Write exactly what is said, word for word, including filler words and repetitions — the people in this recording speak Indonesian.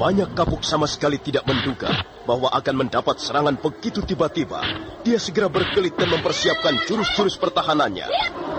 Rupanya Kapuk sama sekali tidak menduga bahwa akan mendapat serangan begitu tiba-tiba. Dia segera berkelit dan mempersiapkan jurus-jurus pertahanannya.